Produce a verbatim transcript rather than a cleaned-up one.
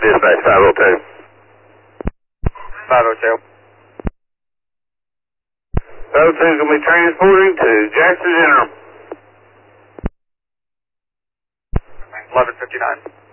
Dispatch five oh two. five oh two. five oh two is going to be transporting to Jackson General. eleven fifty-nine.